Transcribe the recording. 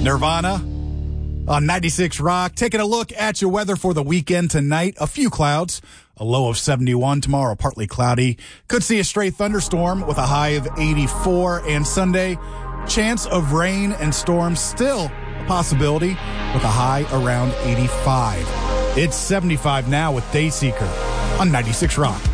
Nirvana on 96 Rock. Taking a look at your weather for the weekend tonight. A few clouds, a low of 71. Tomorrow, partly cloudy. Could see a stray thunderstorm with a high of 84. And Sunday, chance of rain and storms still a possibility with a high around 85. It's 75 now with Dayseeker on 96 Rock.